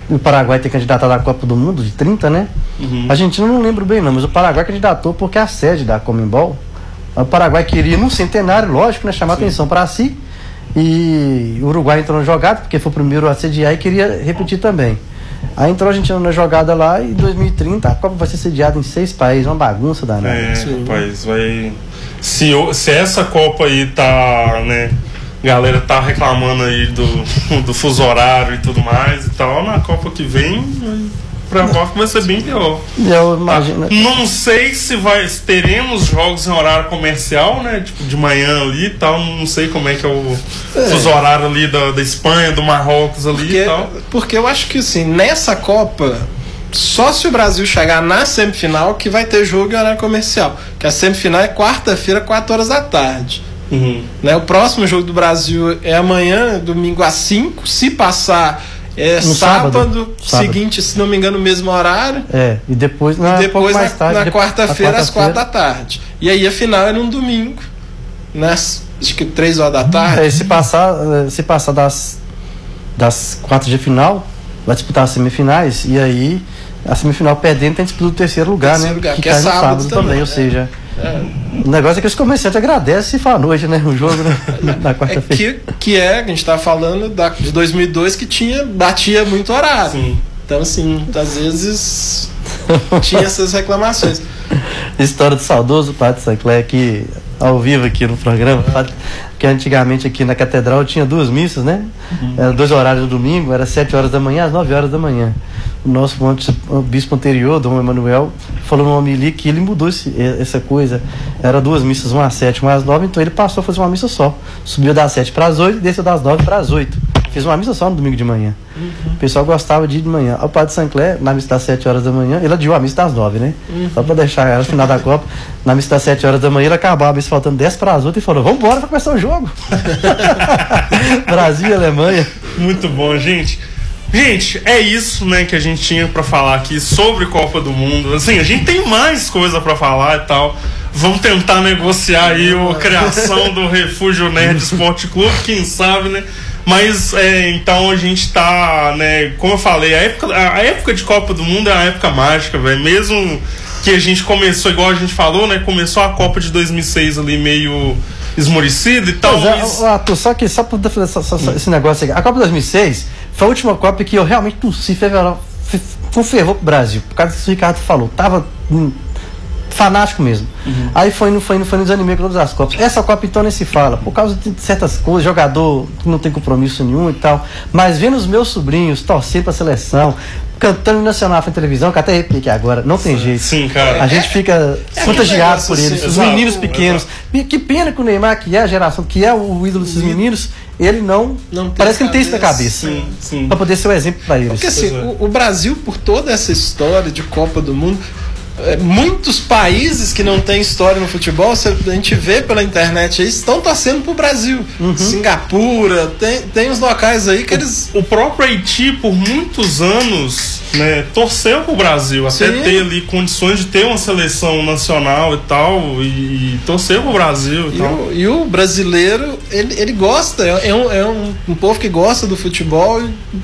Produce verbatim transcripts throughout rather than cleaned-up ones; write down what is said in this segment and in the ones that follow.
E o Paraguai tem candidatado à Copa do Mundo de trinta, né? Uhum. A Argentina não lembro bem não, mas o Paraguai candidatou porque é a sede da Conmebol. O Paraguai queria, num centenário, lógico, né, chamar Sim. atenção para si. E o Uruguai entrou na jogada, porque foi o primeiro a sediar e queria repetir também. Aí entrou a Argentina na jogada lá e em dois mil e trinta a Copa vai ser sediada em seis países, uma bagunça danada. É, rapaz, vai... Se, se essa Copa aí tá, né... Galera tá reclamando aí do, do fuso horário e tudo mais e tal, na Copa que vem... Provável que vai ser bem pior. Eu imagino. Ah, não sei se vai se teremos jogos em horário comercial, né? Tipo, de manhã ali e tal. Não sei como é que é o é. fuso horário ali da, da Espanha, do Marrocos ali porque, e tal. Porque eu acho que assim, nessa Copa, só se o Brasil chegar na semifinal que vai ter jogo em horário comercial. Que a semifinal é quarta-feira, quatro horas da tarde. Uhum. Né? O próximo jogo do Brasil é amanhã, domingo às cinco. Se passar. É sábado, sábado, seguinte, se não me engano, o mesmo horário. É, e depois, não, e depois um na, tarde, na quarta-feira, quarta às quatro da tarde. E aí a final é num domingo, né? Acho que três horas da tarde. É, se passar, se passar das, das quartas de final, vai disputar as semifinais, e aí a semifinal perdendo tem disputa do terceiro lugar, terceiro né? Lugar, que que é sábado, sábado também, também é. Ou seja. É. O negócio é que os comerciantes agradecem se for à noite, né? O jogo, né? Na quarta-feira. É que, que é, a gente tá falando da, de dois mil e dois que tinha, batia muito horário. Sim. Então, assim, às vezes tinha essas reclamações. História do saudoso Padre Sancler aqui, ao vivo aqui no programa. Porque antigamente aqui na Catedral tinha duas missas, né? Uhum. Era dois horários do domingo, era sete horas da manhã às nove horas da manhã. O nosso o bispo anterior, Dom Emanuel, falou no homilia que ele mudou esse, essa coisa. Era duas missas, uma às sete, uma às nove, então ele passou a fazer uma missa só. Subiu das sete para as oito e desceu das nove para as oito. Fez uma missa só no domingo de manhã. Uhum. O pessoal gostava de ir de manhã. O Padre Sancler, na missa das sete horas da manhã, ele adiou a missa das nove, né? Uhum. Só para deixar ela no final da Copa. Na missa das sete horas da manhã, ele acabava a missa faltando dez para as oito e falou: vamos embora para começar o jogo. Brasil e Alemanha. Muito bom, gente. Gente, é isso, né, que a gente tinha pra falar aqui sobre Copa do Mundo. Assim, a gente tem mais coisa pra falar e tal. Vamos tentar negociar aí a criação do Refúgio Nerd Esporte Clube, quem sabe, né? Mas, é, então a gente tá, né, como eu falei, a época, a época de Copa do Mundo é uma época mágica, velho. Mesmo que a gente começou, igual a gente falou, né, começou a Copa de dois mil e seis ali meio esmorecido e tal. Mas, mas... Só que, só pra fazer hum. esse negócio aqui, a Copa de dois mil e seis foi a última Copa que eu realmente torci, foi um fervor pro Brasil, por causa do que o Ricardo falou, tava hum, fanático mesmo. Uhum. Aí foi no, foi no, foi no desanimei com todas as Copas. Essa Copa então nem se fala, por causa de certas coisas, jogador que não tem compromisso nenhum e tal, mas vendo os meus sobrinhos torcer pra seleção, cantando nacional na televisão, que até repliquei agora, não tem jeito. Sim, cara. A gente fica é, contagiado é por eles, assim, os exato, meninos pequenos. Exato. Que pena que o Neymar, que é a geração, que é o ídolo desses meninos, ele não, não parece que não tem isso na cabeça. Sim, sim. Pra poder ser um exemplo pra eles. Porque assim, o, o Brasil, por toda essa história de Copa do Mundo, é, muitos países que não têm história no futebol, a gente vê pela internet aí, estão torcendo pro Brasil. Uhum. Singapura, tem, tem uns locais aí que o, eles... O próprio Haiti, por muitos anos, né, torceu pro Brasil, até Sim. ter ali condições de ter uma seleção nacional e tal, e, e torceu pro Brasil e, e tal. O, e o brasileiro, ele, ele gosta, é, um, é um, um povo que gosta do futebol,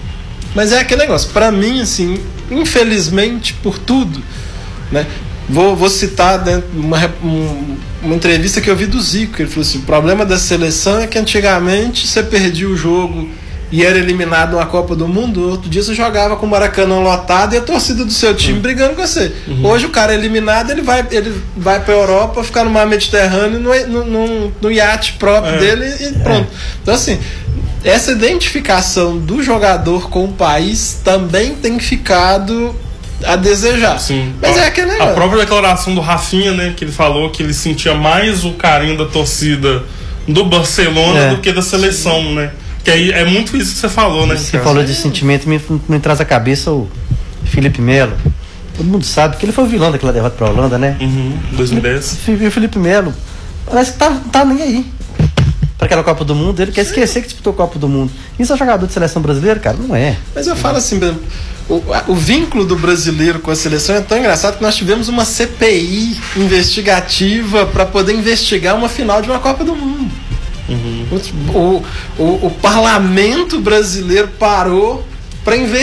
mas é aquele negócio, pra mim, assim, infelizmente, por tudo, né? Vou, vou citar, né, uma, um, uma entrevista que eu vi do Zico. Ele falou assim: o problema da seleção é que antigamente você perdia o jogo e era eliminado numa Copa do Mundo, outro dia você jogava com o Maracanã lotado e a torcida do seu time uhum. brigando com você. Uhum. Hoje o cara é eliminado, ele vai, ele vai pra Europa, ficar no mar Mediterrâneo, no, no, no, no iate próprio é. dele e pronto. É. Então assim, essa identificação do jogador com o país também tem ficado a desejar. Sim. Mas a, é aquele negócio. A própria declaração do Rafinha, né, que ele falou que ele sentia mais o carinho da torcida do Barcelona é. do que da seleção, Sim. né? Que aí é muito isso que você falou, né? Você falou de sentimento, me, me traz à cabeça o Felipe Melo. Todo mundo sabe que ele foi o vilão daquela derrota pra Holanda, né? Uhum, dois mil e dez. O Felipe Melo parece que tá, tá nem aí para aquela Copa do Mundo. Ele quer esquecer que disputou a Copa do Mundo. Isso é jogador de seleção brasileira, cara? Não é. Mas eu falo assim, o, o vínculo do brasileiro com a seleção é tão engraçado que nós tivemos uma C P I investigativa para poder investigar uma final de uma Copa do Mundo. Uhum. O, o, o, o parlamento brasileiro parou para investigar